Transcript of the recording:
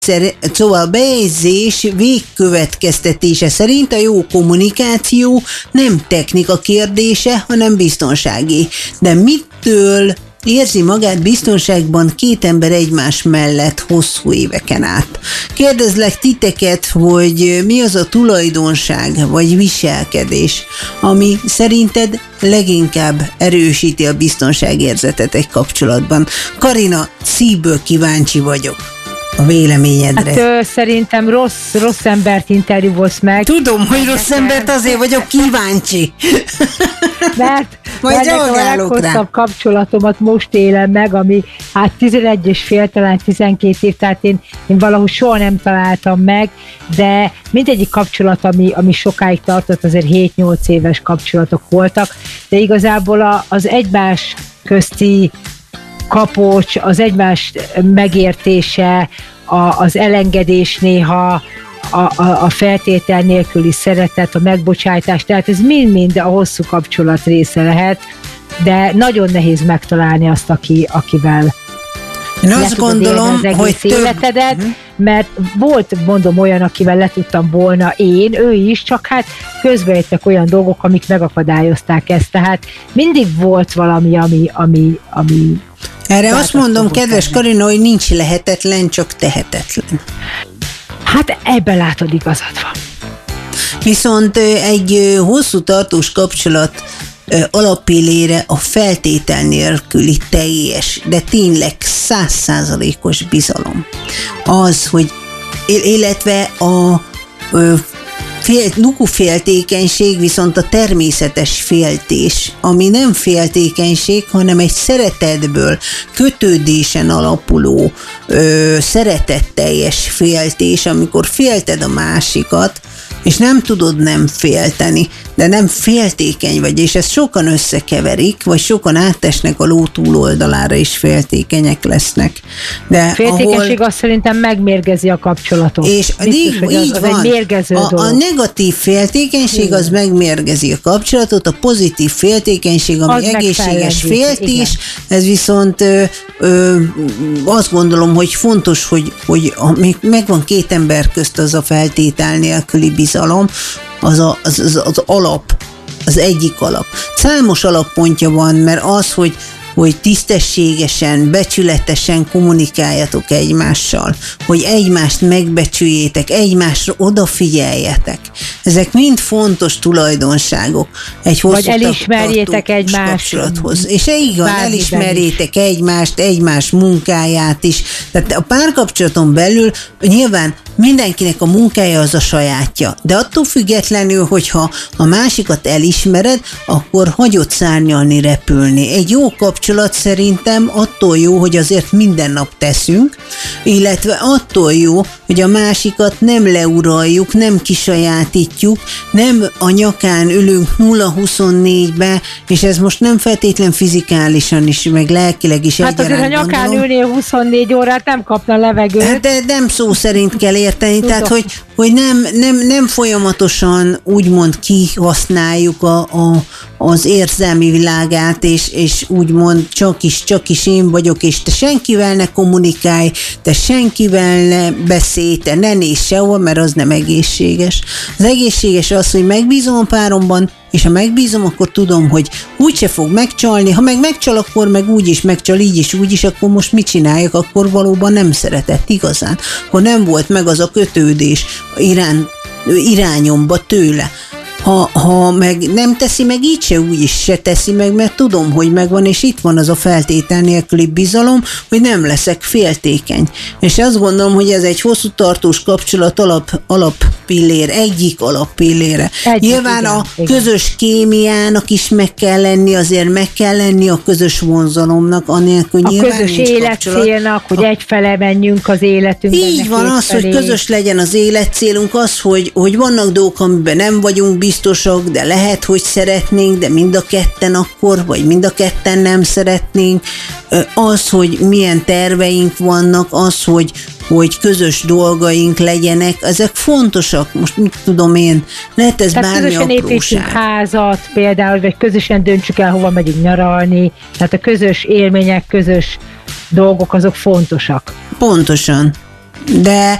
Szóval a bejegyzés végkövetkeztetése szerint a jó kommunikáció nem technika kérdése, hanem biztonsági. De mitől érzi magát biztonságban két ember egymás mellett hosszú éveken át? Kérdezlek titeket, hogy mi az a tulajdonság vagy viselkedés, ami szerinted leginkább erősíti a biztonságérzetet egy kapcsolatban. Karina, szívből kíváncsi vagyok a véleményedre. Hát szerintem rossz embert interjúvolsz meg. Tudom, hogy rossz embert, azért vagyok kíváncsi. Mert majd a leghosszabb kapcsolatomat most élem meg, ami hát 11 és fél, talán 12 év, tehát én valahogy soha nem találtam meg, de mindegyik kapcsolat, ami sokáig tartott, azért 7-8 éves kapcsolatok voltak, de igazából az egymás közti kapocs, az egymás megértése, az elengedés néha, a feltétel nélküli szeretet, a megbocsátás, tehát ez mind-mind a hosszú kapcsolat része lehet, de nagyon nehéz megtalálni azt, akivel én azt gondolom, hogy életedet, mert volt, mondom, olyan, akivel le tudtam volna én, ő is, csak hát közben jöttek olyan dolgok, amik megakadályozták ezt, tehát mindig volt valami, ami erre azt mondom, kedves Karina, hogy nincs lehetetlen, csak tehetetlen. Hát ebben látod, igazad van. Viszont egy hosszú tartós kapcsolat alapillére a feltétel nélküli teljes, de tényleg 100%-os bizalom. Az, hogy illetve a féltékenység viszont a természetes féltés, ami nem féltékenység, hanem egy szeretetből, kötődésen alapuló, szeretetteljes féltés, amikor félted a másikat, és nem tudod nem félteni, de nem féltékeny vagy, és ezt sokan összekeverik, vagy sokan átesnek a ló túloldalára, és féltékenyek lesznek. De féltékenység azt szerintem megmérgezi a kapcsolatot. És biztos, hogy így van. Egy mérgező dolog. A negatív féltékenység az megmérgezi a kapcsolatot, a pozitív féltékenység, ami az egészséges féltés, igen. Ez viszont azt gondolom, hogy fontos, hogy még megvan két ember közt az a feltétel nélküli bizalom, az alap, az egyik alap. Számos alappontja van, mert az, hogy tisztességesen, becsületesen kommunikáljatok egymással, hogy egymást megbecsüljétek, egymásra odafigyeljetek. Ezek mind fontos tulajdonságok egy hosszú vagy elismerjétek egymást. És igen, elismerjétek egymást, egymás munkáját is. Tehát a párkapcsolaton belül nyilván mindenkinek a munkája az a sajátja, de attól függetlenül, hogyha a másikat elismered, akkor hagyod szárnyalni, repülni. Egy jó kapcsolat szerintem attól jó, hogy azért minden nap teszünk, illetve attól jó, hogy a másikat nem leuraljuk, nem kisajátítjuk, nem a nyakán ülünk 0-24-be, és ez most nem feltétlen fizikálisan is, meg lelkileg is egyaránt. Hát azért, ha nyakán ülnél 24 órát, nem kapna levegőt. De nem szó szerint kell érteni, tehát hogy nem folyamatosan úgymond kihasználjuk az érzelmi világát, és úgymond csak is én vagyok, és te senkivel ne kommunikálj, te senkivel ne beszélj, te ne nézz sehol, mert az nem egészséges. Az egészséges az, hogy megbízom a páromban, és ha megbízom, akkor tudom, hogy úgyse fog megcsalni, ha meg megcsal, akkor meg úgy is megcsal, így is, úgy is, akkor most mit csináljak, akkor valóban nem szeretett igazán, akkor nem volt meg az a kötődés irányomba tőle. Ha meg nem teszi meg, így se úgy is se teszi meg, mert tudom, hogy megvan, és itt van az a feltétel nélküli bizalom, hogy nem leszek féltékeny. És azt gondolom, hogy ez egy hosszú tartós kapcsolat alappillér, egyik alappillére. Nyilván igen, a közös kémiának is meg kell lenni, azért meg kell lenni a közös vonzalomnak, anélkül nyilván közös életcélnak, hogy egyfele menjünk az életünkben. Így van az, hogy közös legyen az életcélunk, az, hogy vannak dolgok, amiben nem vagyunk biztosak, de lehet, hogy szeretnénk, de mind a ketten akkor, vagy mind a ketten nem szeretnénk. Az, hogy milyen terveink vannak, az, hogy közös dolgaink legyenek, ezek fontosak. Most mit tudom én, lehet ez tehát bármi apróság. Közösen építsünk házat például, vagy közösen döntsük el, hova megyünk nyaralni, tehát a közös élmények, közös dolgok, azok fontosak. Pontosan. De